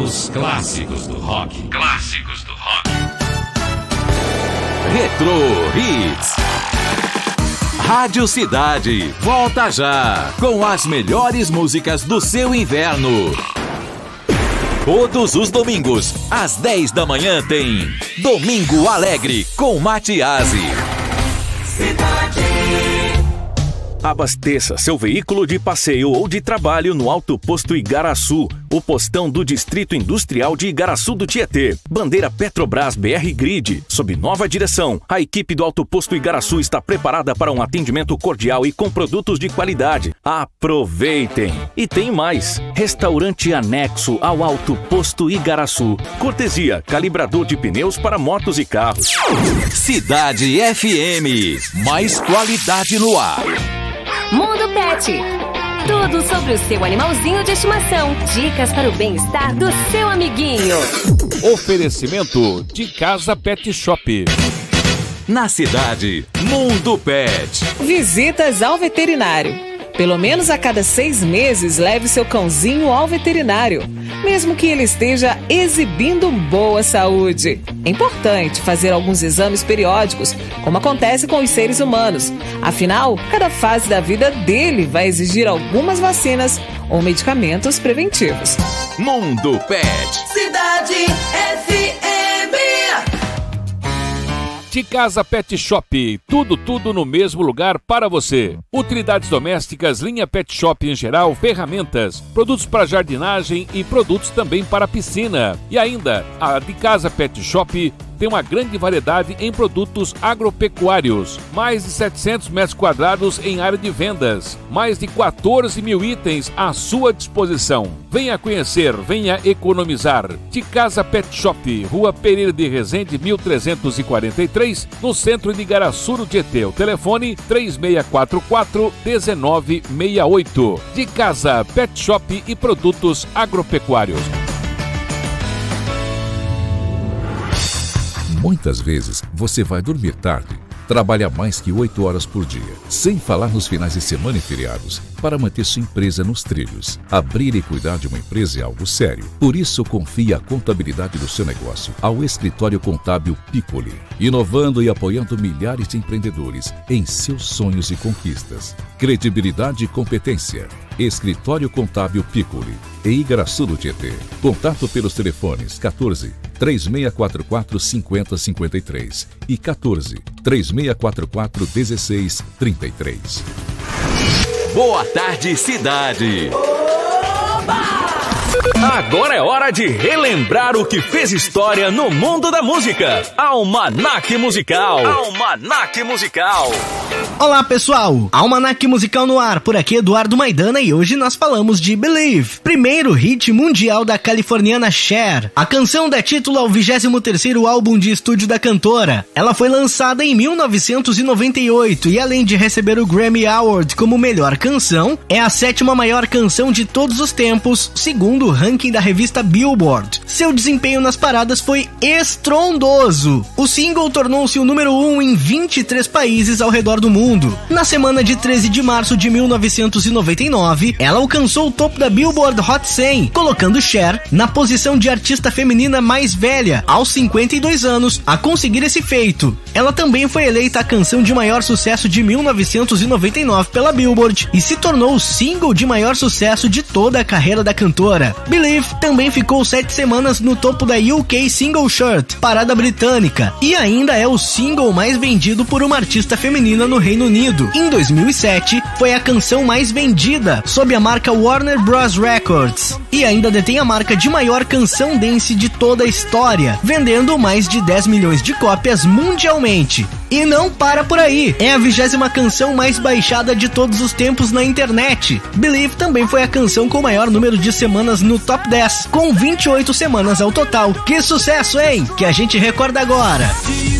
Os clássicos do rock. Clássicos do rock. Retro Hits. Rádio Cidade, volta já, com as melhores músicas do seu inverno. Todos os domingos, às 10 da manhã tem Domingo Alegre, com Matiasi. Cidade. Abasteça seu veículo de passeio ou de trabalho no Alto Posto Igaraçu, o postão do Distrito Industrial de Igaraçu do Tietê. Bandeira Petrobras BR Grid, sob nova direção. A equipe do Alto Posto Igaraçu está preparada para um atendimento cordial e com produtos de qualidade. Aproveitem! E tem mais. Restaurante anexo ao Alto Posto Igaraçu. Cortesia, calibrador de pneus para motos e carros. Cidade FM, mais qualidade no ar. Mundo Pet. Tudo sobre o seu animalzinho de estimação. Dicas para o bem-estar do seu amiguinho. Oferecimento de Casa Pet Shop. Na cidade, Mundo Pet. Visitas ao veterinário. Pelo menos a cada 6 meses, leve seu cãozinho ao veterinário, mesmo que ele esteja exibindo boa saúde. É importante fazer alguns exames periódicos, como acontece com os seres humanos. Afinal, cada fase da vida dele vai exigir algumas vacinas ou medicamentos preventivos. Mundo Pet. Cidade FM. De Casa Pet Shop, tudo no mesmo lugar para você. Utilidades domésticas, linha Pet Shop em geral, ferramentas, produtos para jardinagem e produtos também para piscina. E ainda, a De Casa Pet Shop tem uma grande variedade em produtos agropecuários. Mais de 700 metros quadrados em área de vendas. Mais de 14 mil itens à sua disposição. Venha conhecer, venha economizar. De Casa Pet Shop, Rua Pereira de Resende, 1343, no centro de Igaraçu, no Tietê. O telefone 3644-1968. De Casa Pet Shop e produtos agropecuários. Muitas vezes você vai dormir tarde, trabalha mais que 8 horas por dia, sem falar nos finais de semana e feriados, para manter sua empresa nos trilhos. Abrir e cuidar de uma empresa é algo sério. Por isso, confie a contabilidade do seu negócio ao Escritório Contábil Piccoli, inovando e apoiando milhares de empreendedores em seus sonhos e conquistas. Credibilidade e competência. Escritório Contábil Piccoli, em Igaraçu do Tietê. Contato pelos telefones 14 3644 5053 e 14 3644 1633. Boa tarde, cidade. Agora é hora de relembrar o que fez história no mundo da música. Almanac Musical. Almanac Musical. Olá pessoal, Almanac Musical no ar, por aqui Eduardo Maidana e hoje nós falamos de Believe, primeiro hit mundial da californiana Cher. A canção dá título ao 23º álbum de estúdio da cantora. Ela foi lançada em 1998 e além de receber o Grammy Award como melhor canção, é a 7ª maior canção de todos os tempos, segundo o ranking da revista Billboard. Seu desempenho nas paradas foi estrondoso. O single tornou-se o número 1 em 23 países ao redor do mundo. Na semana de 13 de março de 1999, ela alcançou o topo da Billboard Hot 100, colocando Cher na posição de artista feminina mais velha, aos 52 anos, a conseguir esse feito. Ela também foi eleita a canção de maior sucesso de 1999 pela Billboard e se tornou o single de maior sucesso de toda a carreira da cantora. Believe também ficou 7 semanas no topo da UK Single Chart, parada britânica, e ainda é o single mais vendido por uma artista feminina no Reino Unido. Em 2007, foi a canção mais vendida sob a marca Warner Bros. Records e ainda detém a marca de maior canção dance de toda a história, vendendo mais de 10 milhões de cópias mundialmente. E não para por aí, é a 20ª canção mais baixada de todos os tempos na internet. Believe também foi a canção com o maior número de semanas no top 10, com 28 semanas ao total. Que sucesso, hein? Que a gente recorda agora.